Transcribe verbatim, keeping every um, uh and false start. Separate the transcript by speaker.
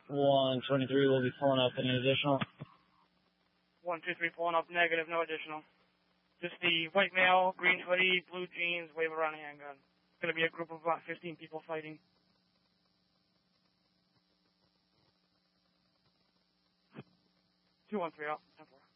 Speaker 1: one twenty-three will be pulling up. Any additional?
Speaker 2: one two three pulling up. Negative, no additional. Just the white male, green hoodie, blue jeans, wave around a handgun. It's going to be a group of about fifteen people fighting. two one three out. ten four.